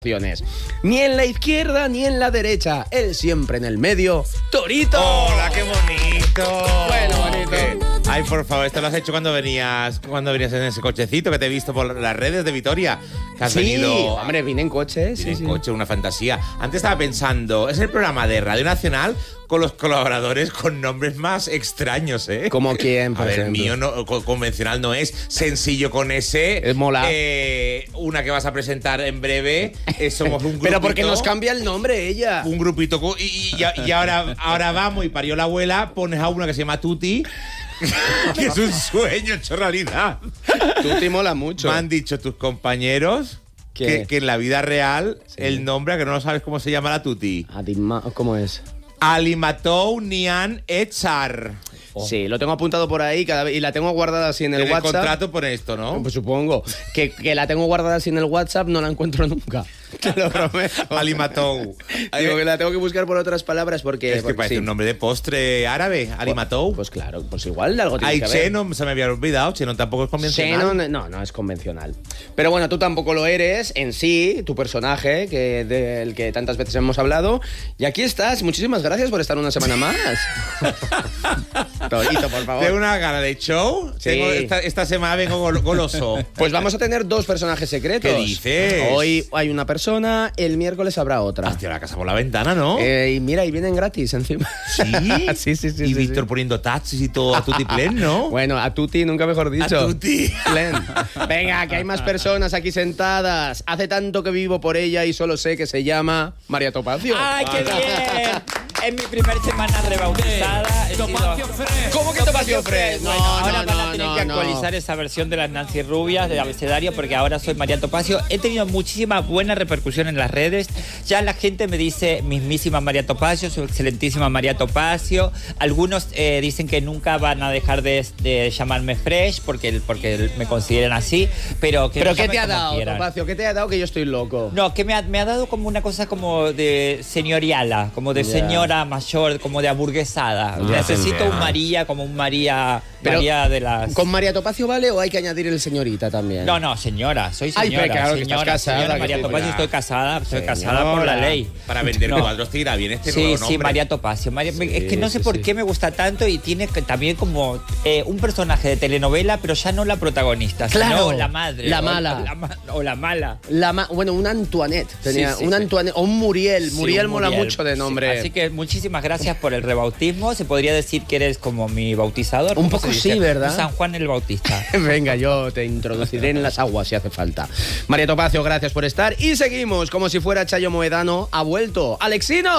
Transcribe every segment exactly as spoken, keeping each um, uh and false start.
Ni en la izquierda ni en la derecha, él siempre en el medio, Torito. ¡Hola, qué bonito! Bueno, bonito. ¿Qué? Ay, por favor, esto lo has hecho cuando venías cuando venías en ese cochecito que te he visto por las redes de Vitoria. Que has Sí, venido, hombre, vine en coche. vine Sí, en sí. coche, una fantasía. Antes estaba pensando, es el programa de Radio Nacional con los colaboradores con nombres más extraños, ¿eh? ¿Como quién, por A ver, el ejemplo? mío no, co- convencional no es, sencillo con ese. Es mola. Eh, una que vas a presentar en breve. eh, somos un grupito. Pero porque nos cambia el nombre ella. Un grupito. co- Y, y- y- y ahora, ahora vamos y parió la abuela, pones a una que se llama Tuti. Que es un sueño hecho realidad. Tú te mola mucho. Me han dicho tus compañeros ¿Qué? que, que en la vida real Sí. el nombre, a que no lo sabes cómo se llama la Tuti. Adima, ¿cómo es? Alimatou Nian Echar. Sí, lo tengo apuntado por ahí cada vez, y la tengo guardada así en el En el WhatsApp. contrato pone esto, ¿no? Pues supongo. Que, que la tengo guardada así en el WhatsApp, no la encuentro nunca. Te lo prometo. Alimatou. Digo que la tengo que buscar por otras palabras porque... Es que porque parece sí. un nombre de postre árabe. Alimatou. Pues claro, pues igual algo tiene Ay, que ver. Chenon, se me había olvidado. Chenon tampoco es convencional. Shannon, no, no es convencional. Pero bueno, tú tampoco lo eres en sí, tu personaje, que del que tantas veces hemos hablado. Y aquí estás. Muchísimas gracias por estar una semana más. Torito, por favor. Tengo una gana de show. Sí. Tengo esta, esta semana vengo gol- goloso. Pues vamos a tener dos personajes secretos. ¿Qué dices? Hoy hay una persona, el miércoles habrá otra. Hostia, la casa por la ventana, ¿no? Eh, y mira, y vienen gratis encima. ¿Sí? sí, sí, sí. Y sí, Víctor sí. poniendo taxis y todo a tutti plen, ¿no? Bueno, a Tuti, nunca mejor dicho. A tutti. Plen. Venga, que hay más personas aquí sentadas. Hace tanto que vivo por ella y solo sé que se llama María Topacio. ¡Ay, qué bien! Es mi primera semana rebautizada. He sido- ¿Cómo que Topacio Fresh? Bueno, No, ahora no, van a no, tener no, que no. actualizar esa versión de las Nancy Rubias del abecedario porque ahora soy María Topacio. He tenido muchísima buena repercusión en las redes. Ya la gente me dice mismísima María Topacio, su excelentísima María Topacio. Algunos eh, dicen que nunca van a dejar de, de llamarme Fresh porque, porque me consideran así. Pero, que ¿Pero me qué llamen te ha como dado, quieran. Topacio? ¿Qué te ha dado que yo estoy loco? No, que me ha, me ha dado como una cosa como de señoriala, como de Ya. señora mayor, como de aburguesada. Ya, Necesito ya. un María, como un María, Pero, María de las... ¿Con María Topacio vale o hay que añadir el señorita también? No, no, señora, soy Ay, señora. pero claro, que señora, estás casada, señora que María estoy- Topacio, ya. estoy casada, estoy Señora. casada por la ley. Para vender No. cuadros te irá bien este Sí, nuevo sí, nombre. María Topacio. María- Sí, es que no sé sí, por sí. qué me gusta tanto y tiene que- también como eh, un personaje de telenovela, pero ya no la protagonista, Claro, sino la madre. la o- mala. O la, ma- o la mala. La ma- bueno, un Antoinette tenía, Sí, sí, un sí. Antoinette o un Muriel. Sí, Muriel un mola Muriel. mucho de Sí, nombre. así que muchísimas gracias por el rebautismo. Se podría decir que eres como mi bautizador. Un ¿cómo poco se dice? sí, ¿verdad? Un San Juan el Bautista. Venga, yo te introduciré en las aguas si hace falta. María Topacio, gracias por estar. Y seguimos, como si fuera Chayo Moedano, ha vuelto Alexino.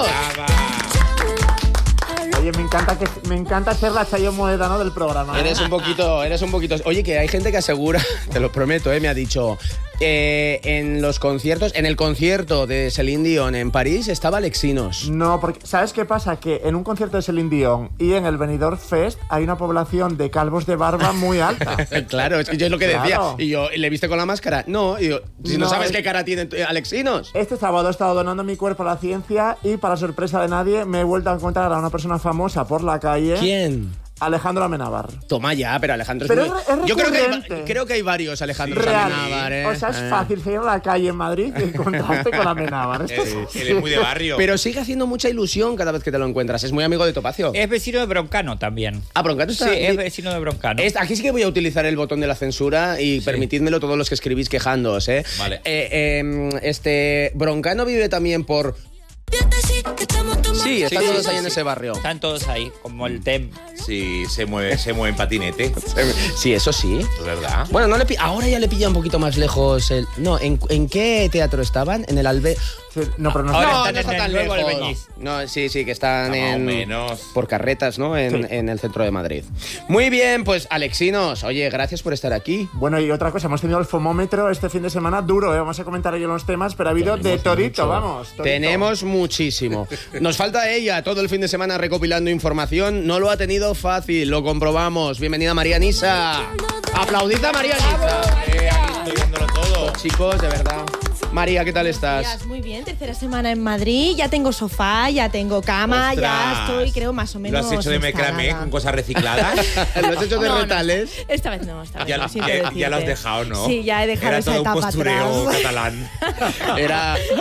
Oye, me encanta que me encanta ser la Chayo Moedano del programa. ¿eh? Eres un poquito, eres un poquito. Oye, que hay gente que asegura, te lo prometo, eh, me ha dicho, eh, en los conciertos, en el concierto de Celine Dion en París estaba Alexinos. No, porque ¿sabes qué pasa? Que en un concierto de Celine Dion y en el Benidorm Fest hay una población de calvos de barba muy alta. Claro, es que yo es lo que decía. Claro. Y yo, ¿le viste con la máscara? No, y yo, si no, No, sabes es- qué cara tiene eh, Alexinos. Este sábado he estado donando mi cuerpo a la ciencia y, para sorpresa de nadie, me he vuelto a encontrar a una persona famosa por la calle. ¿Quién? Alejandro Amenábar. Toma ya, pero Alejandro es Pero muy... es re- es Yo creo que, hay, recurrente. creo que hay varios Alejandros Real. Amenábar, ¿eh? O sea, es Eh. fácil salir a la calle en Madrid y encontrarte con Amenábar. Esto Él, es- él es muy de barrio. Pero sigue haciendo mucha ilusión cada vez que te lo encuentras. Es muy amigo de Topacio. Es vecino de Broncano también. Ah, Broncato está... Sí, es vecino de Broncano. Es- aquí sí que voy a utilizar el botón de la censura y permitidmelo todos los que escribís quejándoos, ¿eh? Vale. Eh, eh, este... Broncano vive también por... Sí, están sí, todos sí, ahí sí, en sí. ese barrio. Están todos ahí, como el Tem. Sí, se mueve, se mueve en patinete. Sí, eso sí. Es verdad. Bueno, no le pi- ahora ya le pilla un poquito más lejos el... No, ¿en, en qué teatro estaban? En el Albe... Sí, no, pero no, Ahora sé. no, están no está en tan el nuevo lejos. Albéniz. No, sí, sí, que están Más o en... menos. Por carretas, ¿no? En, Sí. en el centro de Madrid. Muy bien, pues Alexinos, oye, gracias por estar aquí. Bueno, y otra cosa, hemos tenido el fomómetro este fin de semana duro, ¿eh? Vamos a comentar ello los temas, pero ha habido de torito, vamos. Torito. Tenemos muchísimo. Nos falta ella todo el fin de semana recopilando información. No lo ha tenido fácil, lo comprobamos. Bienvenida María Nisa. Aplaudid a María Nisa. Eh, aquí estoy dándolo todo. Chicos, de verdad. María, ¿qué tal Buenos estás? días, muy bien, tercera semana en Madrid, ya tengo sofá, ya tengo cama, Ostras. ya estoy, creo, más o menos ¿Lo has hecho de macramé instalada. con cosas recicladas? ¿Lo has hecho de No, no, retales? esta vez no, esta vez ya, no, lo- siento eh, ya lo has decirte. dejado, ¿no? Sí, ya he dejado Era esa todo un etapa postureo atrás. catalán. Era,